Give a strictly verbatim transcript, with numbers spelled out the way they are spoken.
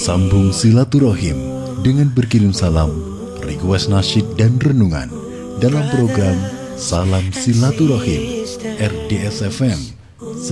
Sambung silaturahim dengan berkirim salam, request nasyid dan renungan dalam program Salam Silaturahim R D S F M